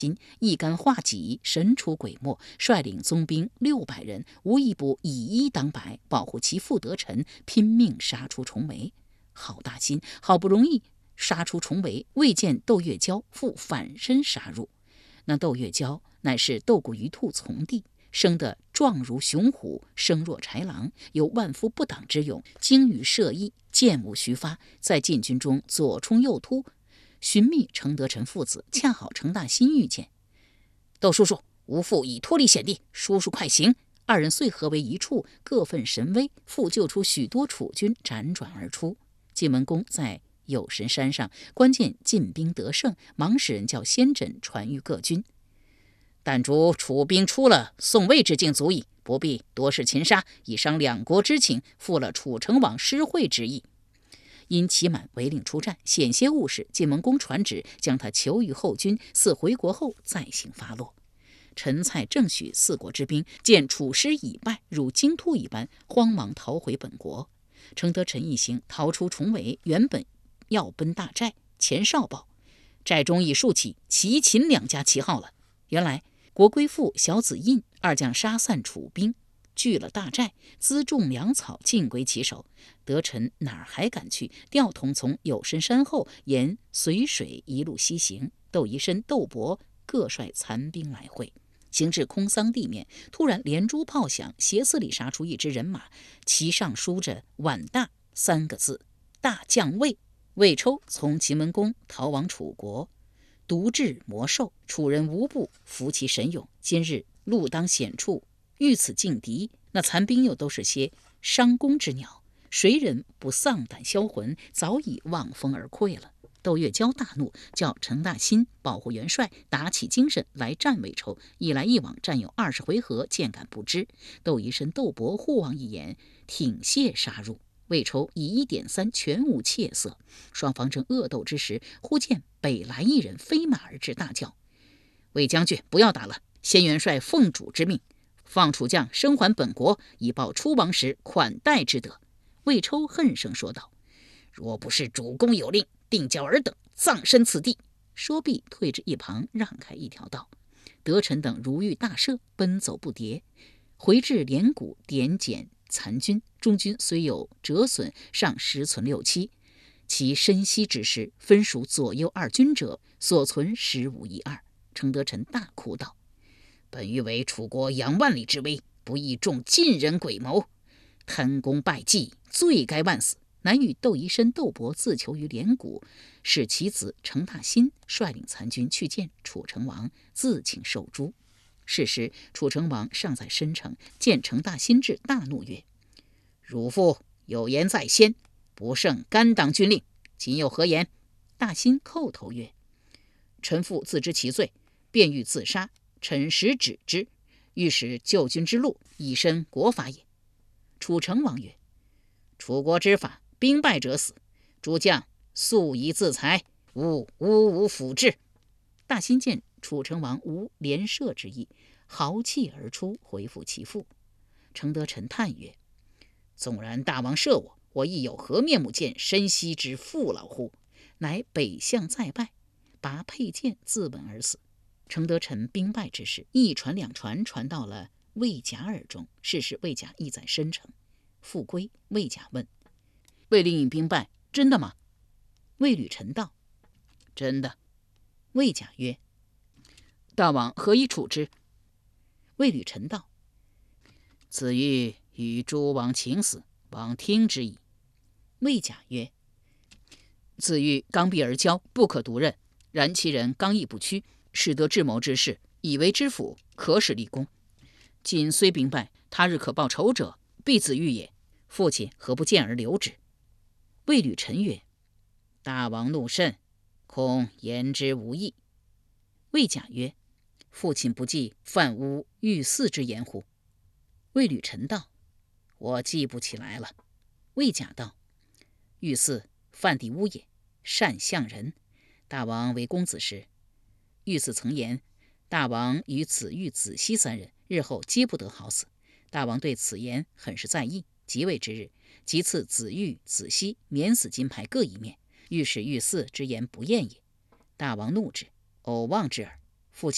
一干化戟，神出鬼没，率领宗兵600人，无一不以一当百，保护其父得臣，拼命杀出重围。郝大新好不容易杀出重围，未见窦月娇，复反身杀入。那窦月娇乃是窦固鱼兔从弟，生得壮如雄虎，声若豺狼，有万夫不挡之勇，精于射艺，箭无虚发，在禁军中左冲右突，寻觅程德臣父子，恰好程大新遇见。窦叔叔，吾父已脱离险地，叔叔快行！二人遂合为一处，各奋神威，复救出许多楚军，辗转而出。晋文公在有神山上关键进兵得胜，忙使人叫先轸传谕各军：但逐楚兵出了宋魏之境足矣，不必多事擒杀，以伤两国之情，负了楚成王施惠之意。因期满违令出战，险些误事，晋文公传旨将他囚于后军，似回国后再行发落。陈蔡郑许4国之兵见楚师已败，如惊突一般，慌忙逃回本国。程德臣一行逃出重围，原本要奔大寨，前哨报寨中已竖起齐秦2家旗号了。原来国归父小子印2将杀散楚兵，据了大寨，辎重粮草尽归其手。德臣哪儿还敢去？调同从有深山后沿随水一路西行。窦仪深、窦伯各率残兵来会。行至空桑地面，突然连珠炮响，斜刺里杀出一支人马，旗上书着“皖大”3个字。大将魏，魏抽从秦文公逃往楚国，独至魔兽，楚人无不服其神勇。今日路当险处，遇此劲敌，那残兵又都是些伤弓之鸟，谁人不丧胆销魂，早已望风而溃了。窦月娇大怒，叫程大新保护元帅，打起精神来战魏抽。一来一往，战有20回合，箭杆不支。窦仪深、窦伯互望一眼，挺械杀入。魏抽以1点3，全无怯色。双方正恶斗之时，忽见北来一人飞马而至，大叫：魏将军，不要打了！先元帅奉主之命，放楚将生还本国，以报出亡时款待之德。魏抽恨声说道：若不是主公有令，定叫尔等葬身此地。说毕，退至一旁，让开一条道。德臣等如遇大赦，奔走不迭，回至连谷点检残军。中军虽有折损，尚实存6、7，其深悉之师分属左右2军者，所存15、1、2。程德臣大哭道：本欲为楚国扬万里之威，不意中晋人诡谋，贪功败绩，罪该万死。乃与窦仪深、窦伯自囚于连谷，使其子程大新率领残军去见楚成王，自请受诛。是时楚成王尚在申城，见程大新至，大怒曰：汝父有言在先，不胜甘当军令，今又何言？大新叩头曰：臣父自知其罪，便欲自杀，臣实止之，欲使救军之路，以身国法也。楚成王曰：楚国之法，兵败者死，诸将速以自裁，吾无辅治。大新见楚成王无连射之意，豪气而出，回复其父。程德臣叹曰：纵然大王赦我，我亦有何面目见深息之父老乎？乃北向再拜，拔佩剑自刎而死。程德臣兵败之事，一传2传，传到了魏甲耳中。是时魏甲亦在申城。复归，魏甲问：魏令尹兵败，真的吗？魏履臣道：真的。魏甲曰：大王何以处之？魏履臣道：子欲与诸王请死，王听之矣。魏甲曰：子欲刚愎而骄，不可独任，然其人刚毅不屈，使得智谋之事，以为知府，可使立功。今虽兵败，他日可报仇者，必子欲也。父亲何不见而留之？魏履臣曰：大王怒甚，恐言之无益。魏甲曰：父亲不记犯诬御嗣之言乎？魏履臣道：我记不起来了。魏甲道：御嗣犯地诬也，善相人。大王为公子时，御嗣曾言，大王与子玉、子熙3人日后皆不得好死。大王对此言很是在意，即位之日，即赐子玉、子熙免死金牌各1面，欲使御嗣之言不验也。大王怒之，偶望之耳。